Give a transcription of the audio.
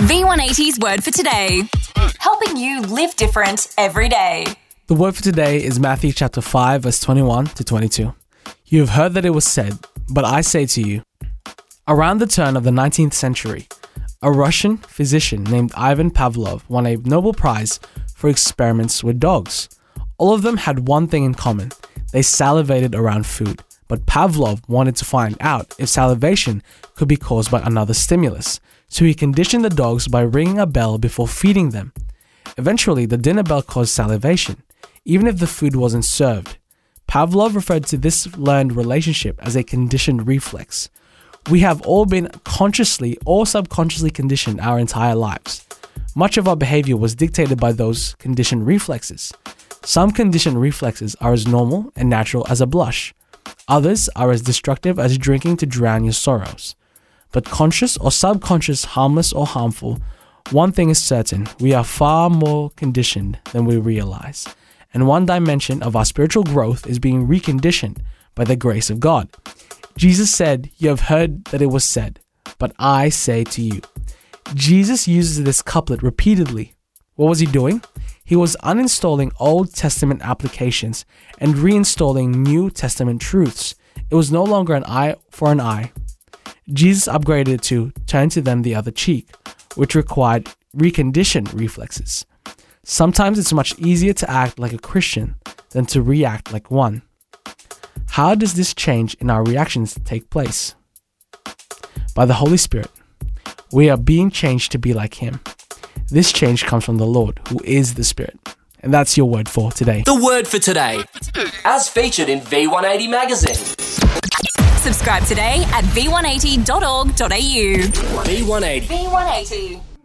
V180's Word for Today. Helping you live different every day. The word for today is Matthew chapter 5, verse 21 to 22. You have heard that it was said, but I say to you. Around the turn of the 19th century, a Russian physician named Ivan Pavlov won a Nobel Prize for experiments with dogs. All of them had one thing in common. They salivated around food. But Pavlov wanted to find out if salivation could be caused by another stimulus. So he conditioned the dogs by ringing a bell before feeding them. Eventually, the dinner bell caused salivation, even if the food wasn't served. Pavlov referred to this learned relationship as a conditioned reflex. We have all been consciously or subconsciously conditioned our entire lives. Much of our behavior was dictated by those conditioned reflexes. Some conditioned reflexes are as normal and natural as a blush. Others are as destructive as drinking to drown your sorrows. But conscious or subconscious, harmless or harmful, one thing is certain, we are far more conditioned than we realize. And one dimension of our spiritual growth is being reconditioned by the grace of God. Jesus said, "You have heard that it was said, but I say to you." Jesus uses this couplet repeatedly. What was he doing? He was uninstalling Old Testament applications and reinstalling New Testament truths. It was no longer an eye for an eye. Jesus upgraded it to turn to them the other cheek, which required reconditioned reflexes. Sometimes it's much easier to act like a Christian than to react like one. How does this change in our reactions take place? By the Holy Spirit. We are being changed to be like Him. This change comes from the Lord, who is the Spirit. And that's your word for today. The word for today, as featured in V180 magazine. Subscribe today at v180.org.au. V180. V180.